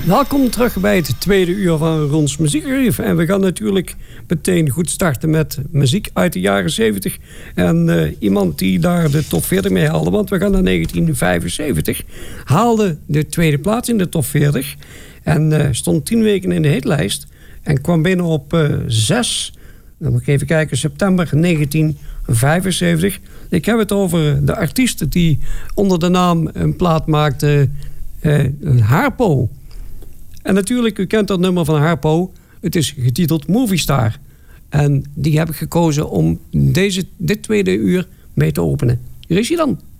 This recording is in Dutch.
Welkom terug bij het tweede uur van Rons Muziekarchief. En we gaan natuurlijk meteen goed starten met muziek uit de jaren 70. En iemand die daar de top 40 mee haalde, want we gaan naar 1975. Haalde de tweede plaats in de top 40. En stond 10 weken in de hitlijst. En kwam binnen op 6, dan moet ik even kijken, september 1975. Ik heb het over de artiest die onder de naam een plaat maakte, Harpo. En natuurlijk, u kent dat nummer van Harpo. Het is getiteld Movie Star. En die heb ik gekozen om dit tweede uur mee te openen. Hier is hij dan.